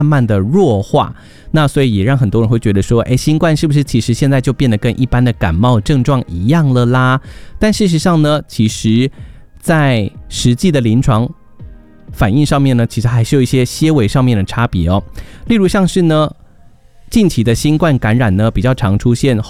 慢慢的弱化，那所以也让很多人会觉得说，新冠是不是其实现在就变得跟一般的感冒症状一样了啦？但事实上呢，其实在实际的临床反应上面呢，其实还是有一些些微上面的差别哦。例如像是呢，近期的新冠感染呢，比较常出现